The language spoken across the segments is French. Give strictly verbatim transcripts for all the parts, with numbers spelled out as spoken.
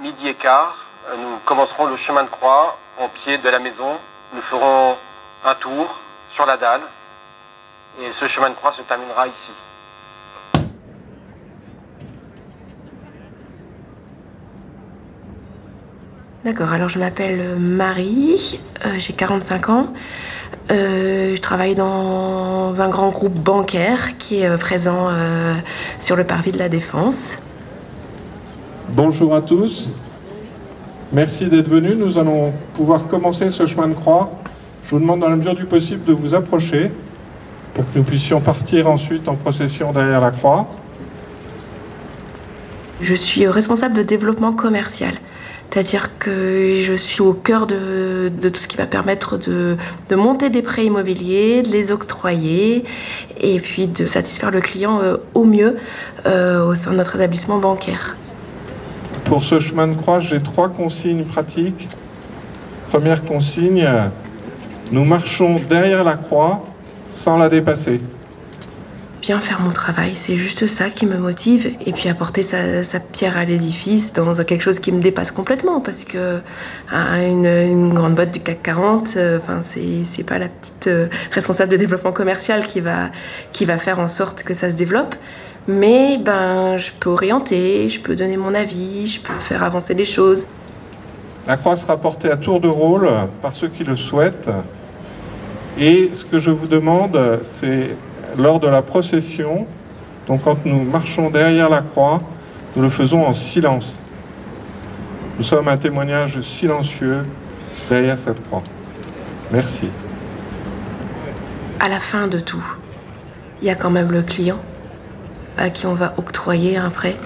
midi et quart, nous commencerons le chemin de croix en pied de la maison. Nous ferons un tour sur la dalle et ce chemin de croix se terminera ici. D'accord, alors je m'appelle Marie, euh, j'ai quarante-cinq ans. Euh, je travaille dans un grand groupe bancaire qui est euh, présent euh, sur le parvis de la Défense. Bonjour à tous, merci d'être venus. Nous allons pouvoir commencer ce chemin de croix. Je vous demande dans la mesure du possible de vous approcher pour que nous puissions partir ensuite en procession derrière la croix. Je suis responsable de développement commercial. C'est-à-dire que je suis au cœur de, de tout ce qui va permettre de, de monter des prêts immobiliers, de les octroyer et puis de satisfaire le client euh, au mieux euh, au sein de notre établissement bancaire. Pour ce chemin de croix, j'ai trois consignes pratiques. Première consigne, nous marchons derrière la croix sans la dépasser. Bien faire mon travail, c'est juste ça qui me motive et puis apporter sa, sa pierre à l'édifice dans quelque chose qui me dépasse complètement parce que hein, une, une grande boîte du C A C quarante, euh, enfin c'est, c'est pas la petite euh, responsable de développement commercial qui va, qui va faire en sorte que ça se développe, mais ben, je peux orienter, je peux donner mon avis, je peux faire avancer les choses. La croix sera portée à tour de rôle par ceux qui le souhaitent et ce que je vous demande, c'est lors de la procession, donc quand nous marchons derrière la croix, nous le faisons en silence. Nous sommes un témoignage silencieux derrière cette croix. Merci. À la fin de tout, il y a quand même le client à qui on va octroyer un prêt.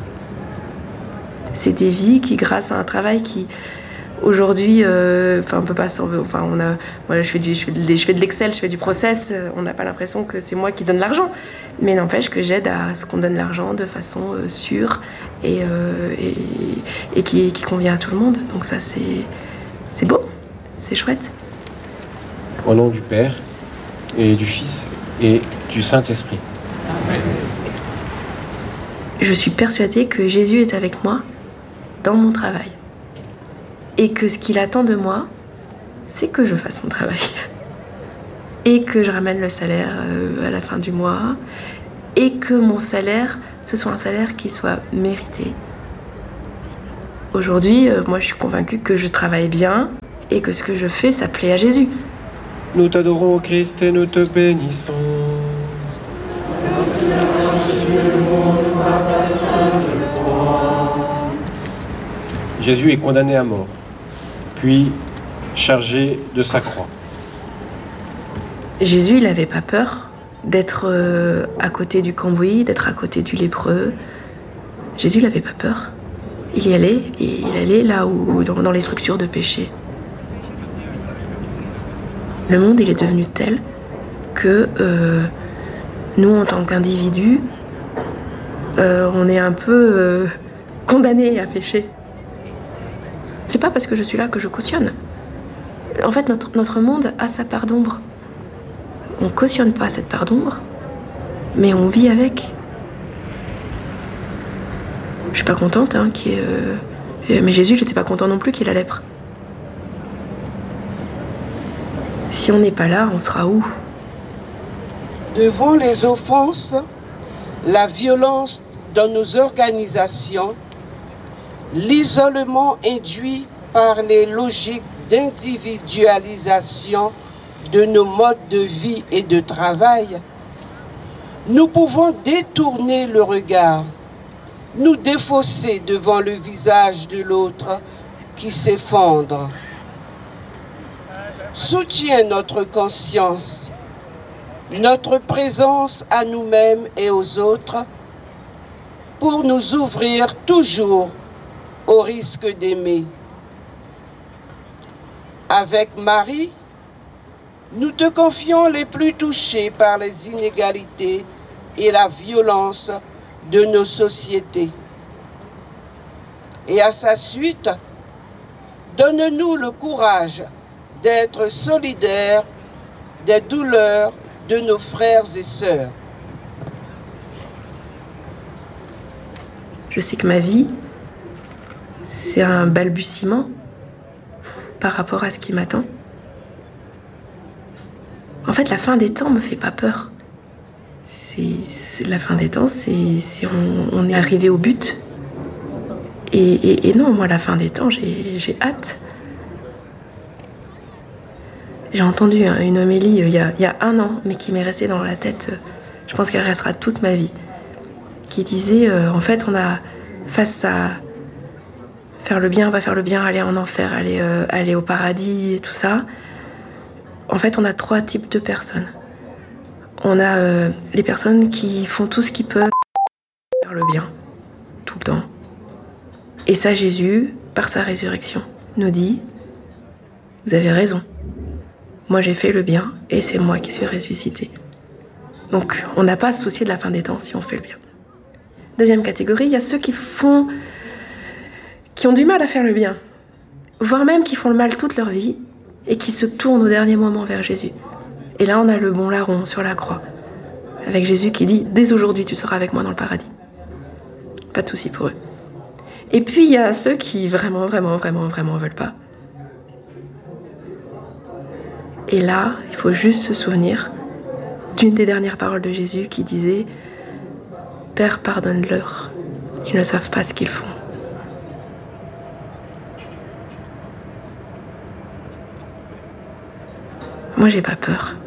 C'est des vies qui, grâce à un travail qui, aujourd'hui, euh, enfin, on peut pas s'en, enfin, on a, moi, je fais du, je fais de, je fais de l'Excel, je fais du process. On n'a pas l'impression que c'est moi qui donne l'argent, mais n'empêche que j'aide à ce qu'on donne l'argent de façon euh, sûre et, euh, et, et qui, qui convient à tout le monde. Donc ça, c'est, c'est beau, c'est chouette. Au nom du Père et du Fils et du Saint-Esprit. Je suis persuadée que Jésus est avec moi dans mon travail. Et que ce qu'il attend de moi, c'est que je fasse mon travail. Et que je ramène le salaire euh, à la fin du mois. Et que mon salaire, ce soit un salaire qui soit mérité. Aujourd'hui, euh, moi je suis convaincue que je travaille bien et que ce que je fais, ça plaît à Jésus. Nous t'adorons, Christ, et nous te bénissons. Jésus est condamné à mort, puis chargé de sa croix. Jésus, il n'avait pas peur d'être euh, à côté du cambouis, d'être à côté du lépreux. Jésus, il n'avait pas peur. Il y allait, et il allait là où, dans, dans les structures de péché. Le monde, il est devenu tel que euh, nous, en tant qu'individus, euh, on est un peu euh, condamnés à pécher. C'est pas parce que je suis là que je cautionne. En fait, notre, notre monde a sa part d'ombre. On cautionne pas cette part d'ombre, mais on vit avec. Je suis pas contente, hein, qu'il y ait, euh... mais Jésus, il était pas content non plus qu'il ait la lèpre. Si on n'est pas là, on sera où ? Devant les offenses, la violence dans nos organisations, l'isolement induit par les logiques d'individualisation de nos modes de vie et de travail, nous pouvons détourner le regard, nous défausser devant le visage de l'autre qui s'effondre. Soutiens notre conscience, notre présence à nous-mêmes et aux autres pour nous ouvrir toujours au risque d'aimer. Avec Marie, nous te confions les plus touchés par les inégalités et la violence de nos sociétés. Et à sa suite, donne-nous le courage d'être solidaires des douleurs de nos frères et sœurs. Je sais que ma vie, c'est un balbutiement par rapport à ce qui m'attend. En fait, la fin des temps me fait pas peur. C'est, c'est la fin des temps, c'est, c'est on, on est arrivé au but. Et, et, et non, moi, la fin des temps, j'ai, j'ai hâte. J'ai entendu une homélie il y, a, il y a un an, mais qui m'est restée dans la tête. Je pense qu'elle restera toute ma vie. Qui disait, euh, en fait, on a face à faire le bien, on va faire le bien, aller en enfer, aller, euh, aller au paradis et tout ça. En fait, on a trois types de personnes. On a euh, les personnes qui font tout ce qu'ils peuvent pour faire le bien, tout le temps. Et ça, Jésus, par sa résurrection, nous dit, vous avez raison. Moi, j'ai fait le bien et c'est moi qui suis ressuscité. Donc, on n'a pas à se soucier de la fin des temps si on fait le bien. Deuxième catégorie, il y a ceux qui font, qui ont du mal à faire le bien, voire même qui font le mal toute leur vie et qui se tournent au dernier moment vers Jésus. Et là, on a le bon larron sur la croix, avec Jésus qui dit « Dès aujourd'hui, tu seras avec moi dans le paradis ». Pas de souci pour eux. Et puis, il y a ceux qui vraiment, vraiment, vraiment, vraiment veulent pas. Et là, il faut juste se souvenir d'une des dernières paroles de Jésus qui disait « Père, pardonne-leur, ils ne savent pas ce qu'ils font ». Moi, j'ai pas peur.